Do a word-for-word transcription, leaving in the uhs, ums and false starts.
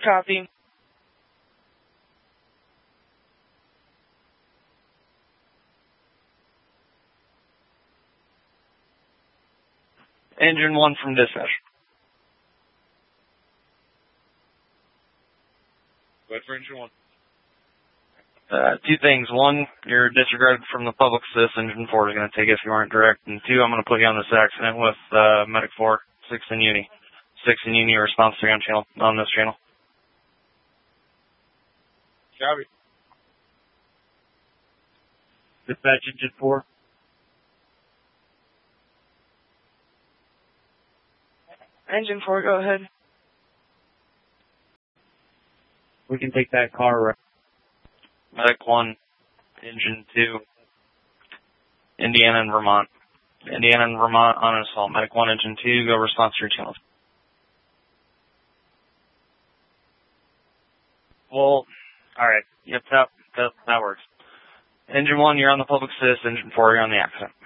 Copy. Engine one from dispatch. What for engine one? Uh, two things. One, you're disregarded from the public assist. Engine four is going to take it if you aren't direct. And two, I'm going to put you on this accident with uh, Medic four, six in Uni. six in Uni, response three on channel, on this channel. Copy. Dispatch engine four. Engine four, go ahead. We can take that car. Medic one, engine two, Indiana and Vermont. Indiana and Vermont on an assault. Medic one, engine two, go response three channels. Well, alright. Yep, that, that, that works. Engine one, you're on the public assist. Engine four, you're on the accident.